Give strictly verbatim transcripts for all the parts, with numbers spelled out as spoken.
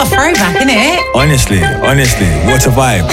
throwback, isn't it? Honestly, honestly, what a vibe.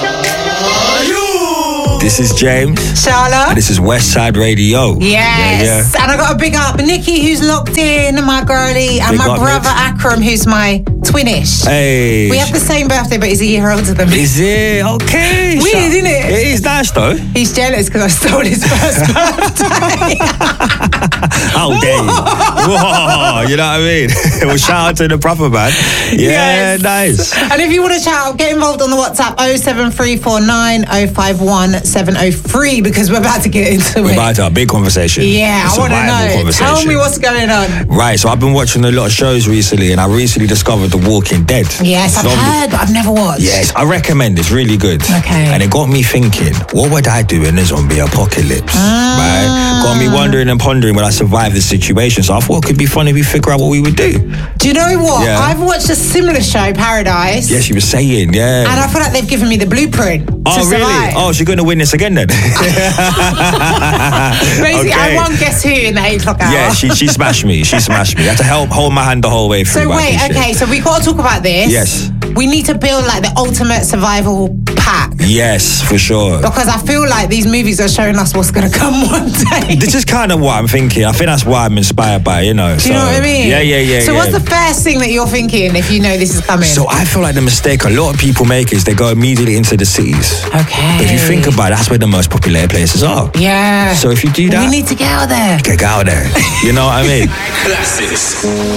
This is James. Charlotte. And this is Westside Radio. Yes. Yeah, yeah. And I got to big up Nikki, who's locked in, my girlie, and Big my up, brother Akram, who's my twinish. Hey. We have the same birthday, but he's a year older than me. Is it? Okay. Weird, Sha- isn't it? It is nice though. He's jealous because I stole his first birthday. How dare you? Whoa, you know what I mean? Well, shout out to the proper man. Yeah, Yes. nice. And if you want to shout out, get involved on the WhatsApp oh seven three four nine oh five one seven oh three because we're about to get into We're it. about to have a big conversation. Yeah, It's I a want to viable know. conversation. Tell me what's going on. Right, so I've been watching a lot of shows recently, and I recently discovered The Walking Dead. Yes, I've Zombie- heard, but I've never watched. Yes, I recommend. It's really good. Okay. And it got me thinking, what would I do in a zombie apocalypse? Ah. Right? Got me wondering and pondering when I survived the situation. So I thought it could be fun if we figure out what we would do. Do you know what? Yeah. I've watched a similar show, Paradise. Yes, you were saying, yeah. And I feel like they've given me the blueprint Oh, to really? survive. Oh, she's going to win this again then? Basically, I Okay. won Guess Who in the eight o'clock hour. Yeah, she she smashed me. She smashed me. I had to help hold my hand the whole way through. So but I wait, appreciate okay, it. so we got to talk about this. Yes. We need to build like the ultimate survival pack. Yes, for sure. Because I feel like these movies are showing us what's going to come one day. This is kind of what I'm thinking. I think that's what I'm inspired by, you know. Do you know what I mean? Yeah, yeah, yeah. So yeah. what's the first thing that you're thinking if you know this is coming? So I feel like the mistake a lot of people make is they go immediately into the cities. Okay. But if you think about it, that's where the most populated places are. Yeah. So if you do that, we need to get out there. get out there. You know what I mean? Classics.